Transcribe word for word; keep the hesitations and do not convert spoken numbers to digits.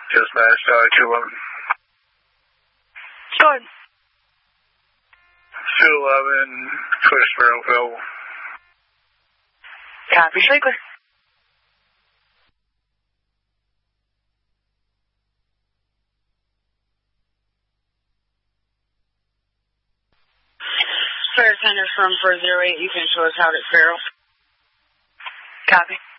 Dispatch, uh, two eleven. Go ahead. two eleven, Twitchburg available. Copy, stay clear. Fair Center from four zero eight, you can show us out at Farrell. Copy.